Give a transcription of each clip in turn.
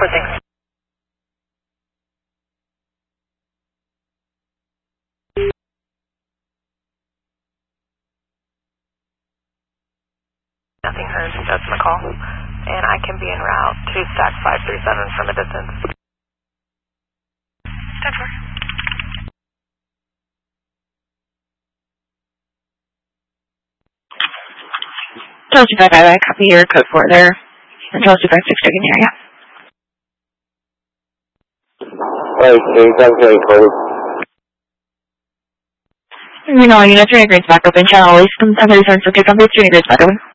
Switching. Nothing heard, that's McCall. And I can be en route to stack 537 from a distance. 10-4. Charles 25, I copy your code 4 there. And Charles 25, 6 checking the area. Right, that's very close. You know, unit 3 grades back open. Channel release from 1037 subject on base 3 grades back open.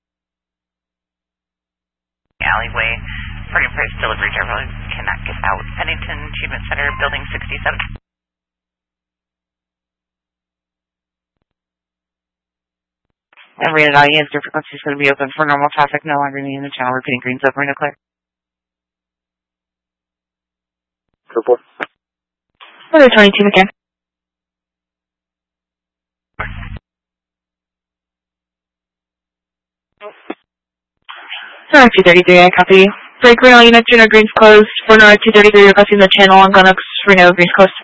Alleyway, party price delivery driver cannot get out. Pennington Achievement Center, building 67. Every audience, your frequency is going to be open for normal traffic, no longer needing the channel, repeating greens over and clear. Report. Weather 22 again. Nora 233, I copy. Break Reno unit, Juno Greens closed. For Nora 233, requesting the channel on Glennox, Reno Greens closed.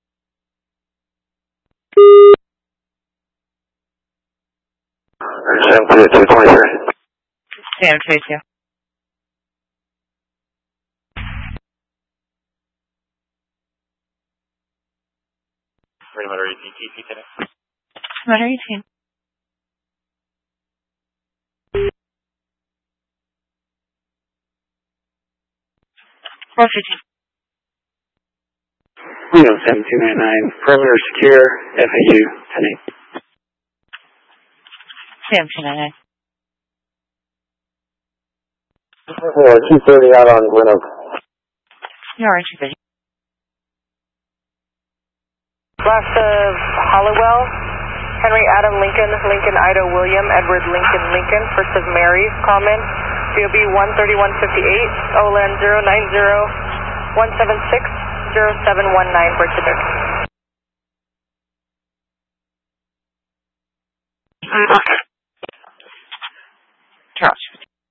Sam 223. Sam 22. Matter 18, TC connect. Matter 18. Roger 2. Reno 7299, perimeter secure, FAU 10-8. Sam 299. 230 out on Glen Oak. Nora 230. Last of Hollowell, Henry Adam Lincoln, Lincoln Ida William, Edward Lincoln Lincoln, first of Mary, common, GOB 13158, OLAN 090-176-0719, Bridgeton. Charles.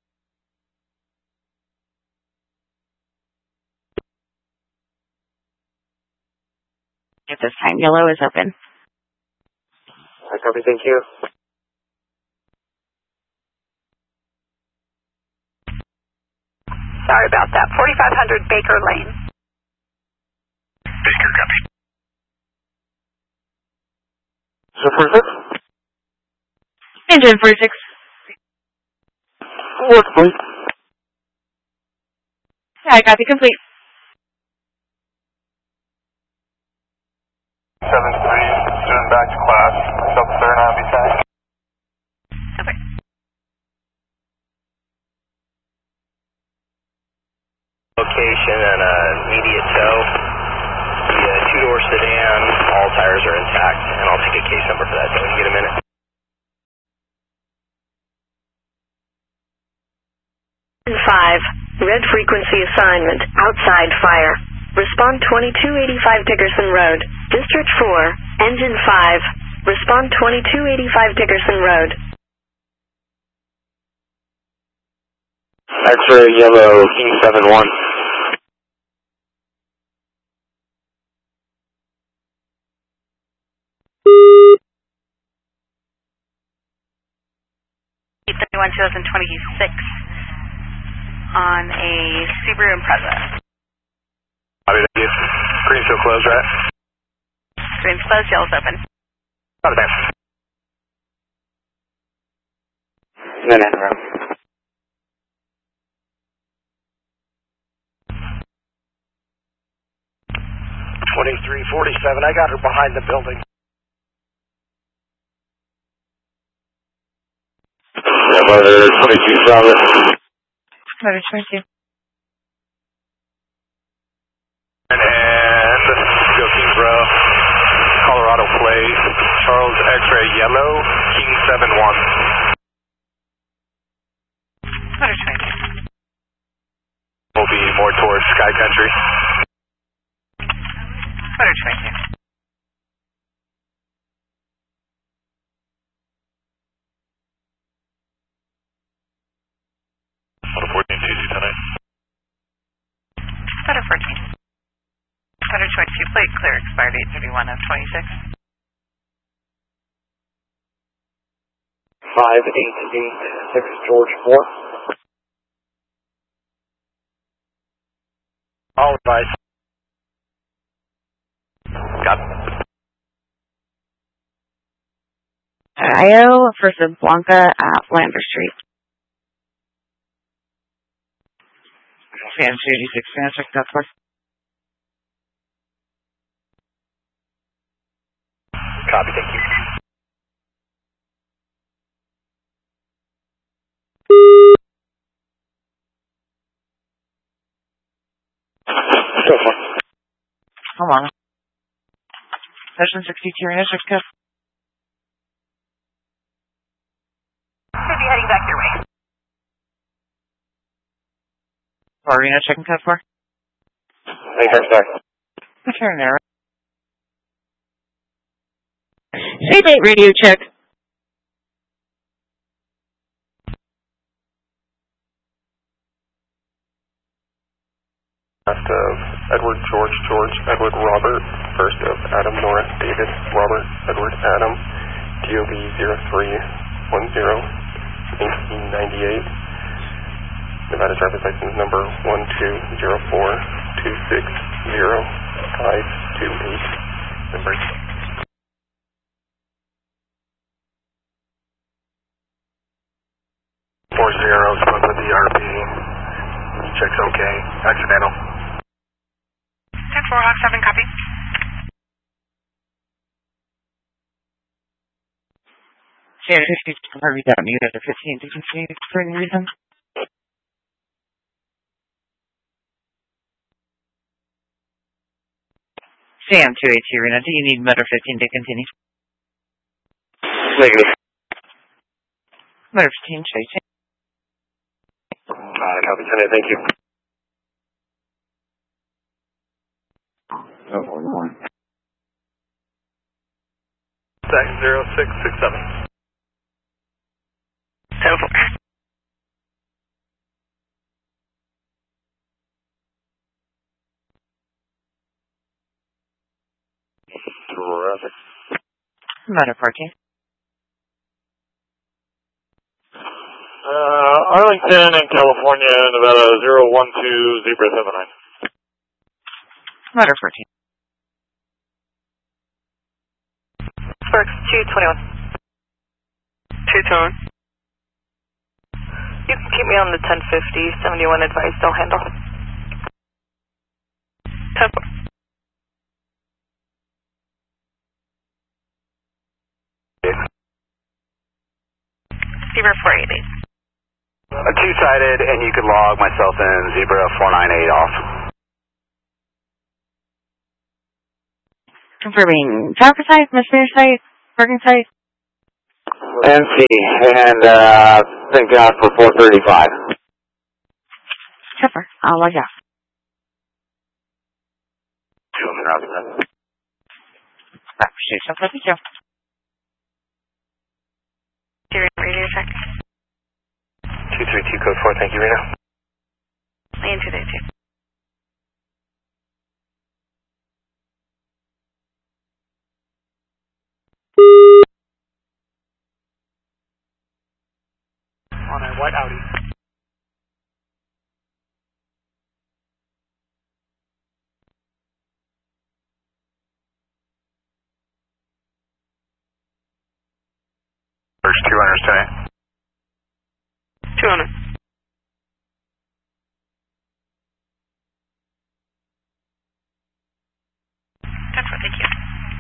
At this time, yellow is open. I copy, thank you. Sorry about that. 4500 Baker Lane. Baker, copy. So 46? Engine 46. Work, please. I copy complete. 7-3, student back to class. Myself, sir, and I'll be tagged. Okay. Location and immediate tow. The two-door sedan, all tires are intact, and I'll take a case number for that. Can you get a minute? Five, red frequency assignment, outside fire. Respond 2285 Dickerson Road. District 4, Engine 5. Respond 2285 Dickerson Road. X-ray yellow, King 7-1. Eight 2026 on a Subaru Impreza. Copy, thank you. Green still closed, right? Green's closed, yellow's open. Copy, thanks. No, no, no. 2347, I got her behind the building. Yeah, mother 22 solid. Mother 22. And go King Bro, Colorado Place, Charles X-ray yellow, King 7-1. Mother 22. Will be more towards Sky Country. Mother 22. Motor 14, TC 10-8. Q plate, clear, expired 8/31 of 26. 5886 George 4. All advice. Got it. IO for Blanca at Lander Street. Sam 286, can I check that for? Copy, thank you. Hold on. Session 62, Rena, check code. Should be heading back your way. Rena, checking code for? Thanks, sorry. Turn there. Say date radio check. Last of Edward, George, Edward, Robert. First of Adam, Nora, David, Robert, Edward, Adam. DOB 0310, 1998. Nevada driver's license number 12042605528. Number 40, spoke with the RP. Checks okay. Accidental. 10-4, Hawk 7, copy. Sam 52, we don't need it at 15. Did you see it for any reason? Sam 282, Rena, do you need motor 15 to continue? Negative. Motor 15, chase. Copy, Senate, thank you. Stack 0667. 10-4. Terrific. Motor 14. Arlington and California, Nevada 012 Zebra 79. Motor 14. Sparks 221. 221. You can keep me on the 1050, 71 advice, they'll handle. 10-4. Zebra 488. Two-sided, and you can log myself in Zebra 498 off. Confirming traffic site, misdemeanor site, parking site. NC, and thank God for 435. Chopper, I'll log out. 2 minutes, Roger that. Station 52. Radio check. 232 code 4, thank you, Rena. Land 232. On a white Audi. First 200 tonight. 200.